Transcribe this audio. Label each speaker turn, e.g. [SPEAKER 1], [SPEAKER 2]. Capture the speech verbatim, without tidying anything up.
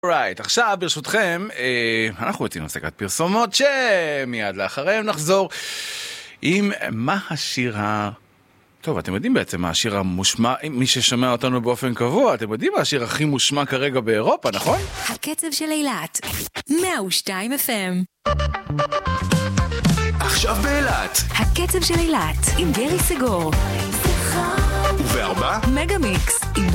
[SPEAKER 1] Right, עכשיו ברשותכם, אנחנו יוצאים להפסקת פרסומות שמיד לאחריהם נחזור עם מה השיר ה... טוב, אתם יודעים בעצם מה השיר המושמע, מי ששומע אותנו באופן קבוע, אתם יודעים מה השיר הכי מושמע כרגע באירופה, נכון?
[SPEAKER 2] הקצב של אילת, מאה ושתיים אף אם.
[SPEAKER 3] עכשיו באילת,
[SPEAKER 2] הקצב של אילת, עם גרי סגור.
[SPEAKER 3] ובארבע,
[SPEAKER 2] מגה מיקס.